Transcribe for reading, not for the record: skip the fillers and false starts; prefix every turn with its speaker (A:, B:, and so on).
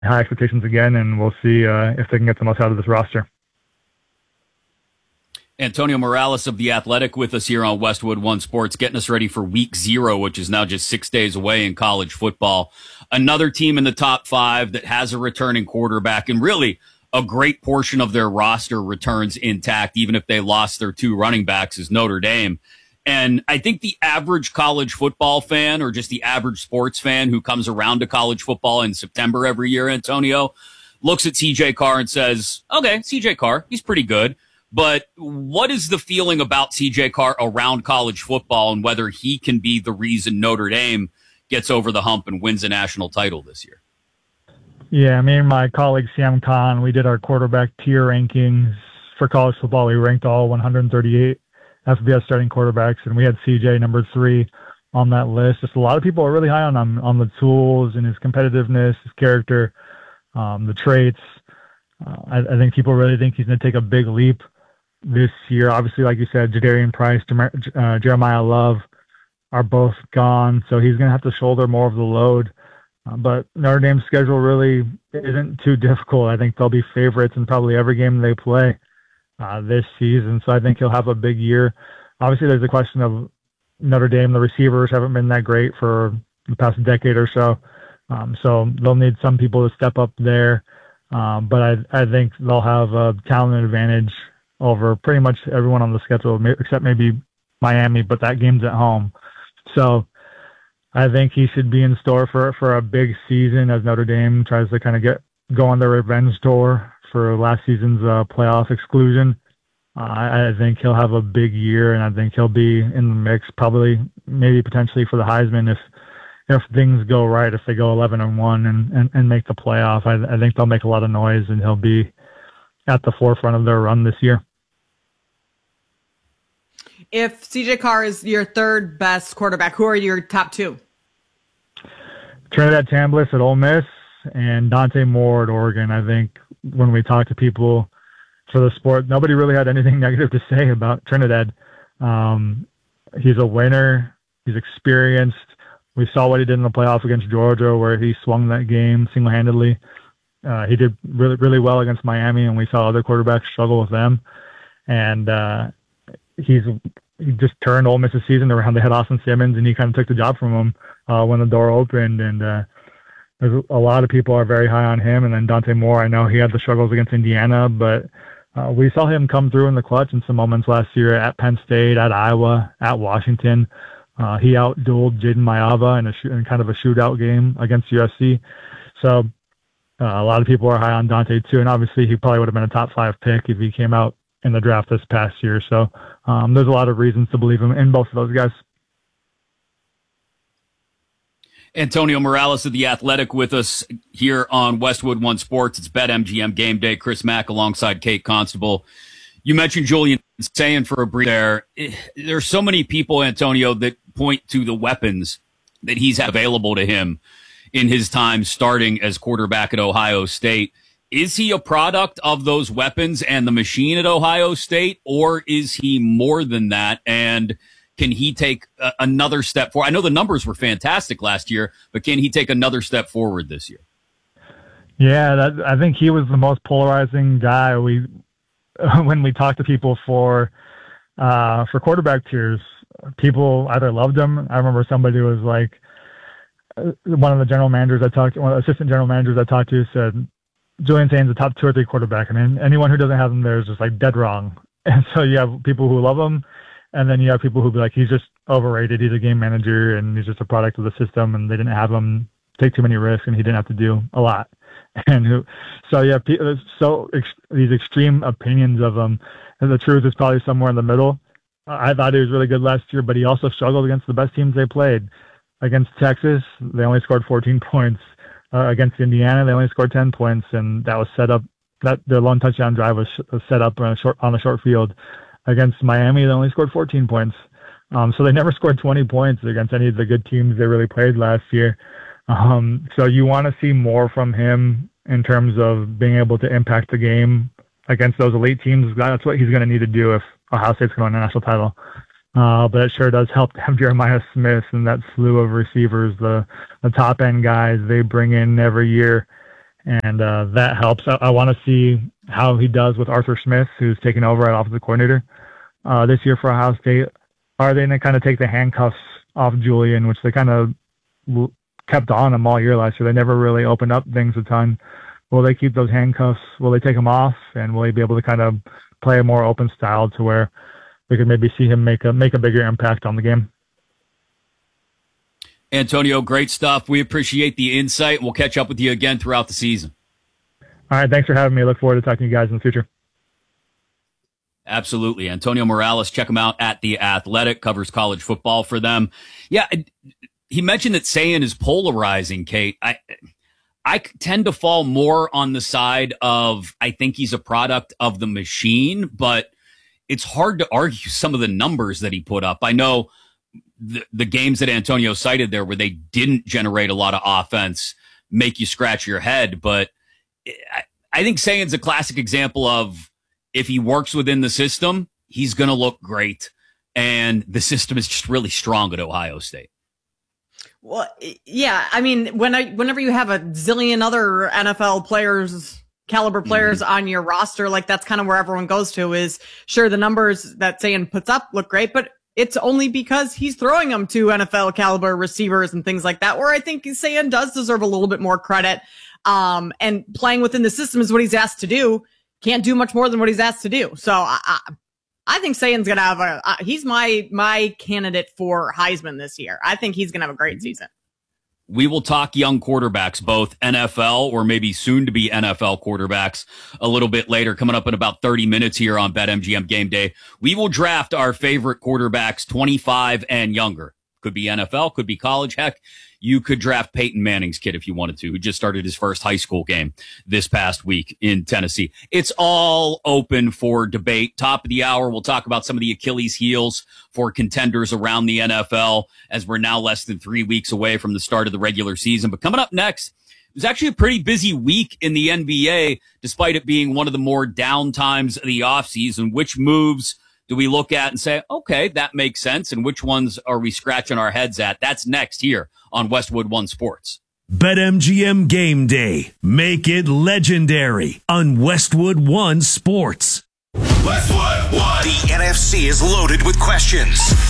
A: high expectations again, and we'll see if they can get the most out of this roster.
B: Antonio Morales of The Athletic with us here on Westwood One Sports, getting us ready for week 0, which is now just 6 days away in college football. Another team in the top 5 that has a returning quarterback, and really a great portion of their roster returns intact, even if they lost their 2 running backs, is Notre Dame. And I think the average college football fan, or just the average sports fan who comes around to college football in September every year, Antonio, looks at CJ Carr and says, okay, CJ Carr, he's pretty good. But what is the feeling about CJ Carr around college football, and whether he can be the reason Notre Dame gets over the hump and wins a national title this year?
A: Yeah, me and my colleague Sam Khan, we did our quarterback tier rankings for college football. We ranked all 138 FBS starting quarterbacks, and we had CJ number 3 on that list. Just a lot of people are really high on him, on the tools and his competitiveness, his character, the traits. I think people really think he's going to take a big leap this year. Obviously, like you said, Jadarian Price, Jeremiah Love are both gone, so he's going to have to shoulder more of the load. But Notre Dame's schedule really isn't too difficult. I think they'll be favorites in probably every game they play this season, so I think he'll have a big year. Obviously, there's a question of Notre Dame. The receivers haven't been that great for the past decade or so, so they'll need some people to step up there. But I think they'll have a talent advantage over pretty much everyone on the schedule, except maybe Miami, but that game's at home. So I think he should be in store for a big season as Notre Dame tries to kind of go on their revenge tour for last season's playoff exclusion. I think he'll have a big year, and I think he'll be in the mix, probably, maybe potentially for the Heisman if things go right, if they go 11-1 and make the playoff. I think they'll make a lot of noise, and he'll be at the forefront of their run this year.
C: If CJ Carr is your 3rd best quarterback, who are your top 2?
A: Trinidad Tambliss at Ole Miss and Dante Moore at Oregon. I think when we talk to people for the sport, nobody really had anything negative to say about Trinidad. He's a winner. He's experienced. We saw what he did in the playoff against Georgia, where he swung that game single-handedly. He did really, really well against Miami, and we saw other quarterbacks struggle with them. And he just turned Ole Miss's season around. They had Austin Simmons, and he kind of took the job from him when the door opened. And there's a lot of people are very high on him. And then Dante Moore, I know he had the struggles against Indiana, but we saw him come through in the clutch in some moments last year at Penn State, at Iowa, at Washington. He outdueled Jaden Maiava in kind of a shootout game against USC. So a lot of people are high on Dante too, and obviously he probably would have been a top 5 pick if he came out in the draft this past year. So there's a lot of reasons to believe him in both of those guys.
B: Antonio Morales of The Athletic with us here on Westwood One Sports. It's BetMGM Game Day. Chris Mack alongside Kate Constable. You mentioned Julian Sayin for a brief there. There's so many people, Antonio, that point to the weapons that he's available to him in his time starting as quarterback at Ohio State. Is he a product of those weapons and the machine at Ohio State, or is he more than that? And can he take another step forward? I know the numbers were fantastic last year, but can he take another step forward this year?
A: Yeah, I think he was the most polarizing guy. When we talked to people for quarterback tiers, people either loved him. I remember somebody was like, one of the assistant general managers I talked to said, Julian Sayin's a top 2 or 3 quarterback. I mean, anyone who doesn't have him there is just like dead wrong. And so you have people who love him, and then you have people who be like, he's just overrated. He's a game manager, and he's just a product of the system, and they didn't have him take too many risks, and he didn't have to do a lot. So you have these extreme opinions of him, and the truth is probably somewhere in the middle. I thought he was really good last year, but he also struggled against the best teams they played. Against Texas, they only scored 14 points. Against Indiana, they only scored 10 points, and that was set up. Their lone touchdown drive was set up on a short field. Against Miami, they only scored 14 points. So they never scored 20 points against any of the good teams they really played last year. So you want to see more from him in terms of being able to impact the game against those elite teams. That's what he's going to need to do if Ohio State's going to win a national title. But it sure does help to have Jeremiah Smith and that slew of receivers, the top end guys they bring in every year. and that helps. I want to see how he does with Arthur Smith, who's taking over at offensive coordinator this year for Ohio State. Are they going to kind of take the handcuffs off Julian, which they kind of kept on him all year last year? They never really opened up things a ton. Will they keep those handcuffs? Will they take them off? And will he be able to kind of play a more open style to where we could maybe see him make a bigger impact on the game?
B: Antonio, great stuff. We appreciate the insight. We'll catch up with you again throughout the season.
A: All right. Thanks for having me. Look forward to talking to you guys in the future.
B: Absolutely. Antonio Morales, check him out at The Athletic, covers college football for them. Yeah, he mentioned that Sayin is polarizing, Kate. I tend to fall more on the side of I think he's a product of the machine, but it's hard to argue some of the numbers that he put up. I know the games that Antonio cited there where they didn't generate a lot of offense make you scratch your head, but I think Sayin's a classic example of if he works within the system, he's going to look great. And the system is just really strong at Ohio State.
C: Well, yeah. I mean, whenever you have a zillion other NFL players, caliber players on your roster, like that's kind of where everyone goes to is sure the numbers that Sayin puts up look great, but it's only because he's throwing them to NFL caliber receivers and things like that, where I think Sayin does deserve a little bit more credit. And playing within the system is what he's asked to do. Can't do much more than what he's asked to do. So I think Sayin's going to have he's my candidate for Heisman this year. I think he's going to have a great season.
B: We will talk young quarterbacks, both NFL or maybe soon to be NFL quarterbacks a little bit later, coming up in about 30 minutes here on BetMGM Game Day. We will draft our favorite quarterbacks 25 and younger. Could be NFL, could be college. Heck, you could draft Peyton Manning's kid if you wanted to, who just started his first high school game this past week in Tennessee. It's all open for debate. Top of the hour, we'll talk about some of the Achilles heels for contenders around the NFL as we're now less than 3 weeks away from the start of the regular season. But coming up next, it was actually a pretty busy week in the NBA, despite it being one of the more down times of the offseason. Which moves do we look at and say, okay, that makes sense? And which ones are we scratching our heads at? That's next here on Westwood One Sports.
D: BetMGM Game Day. Make it legendary on Westwood One Sports.
E: Westwood One. The NFC is loaded with questions.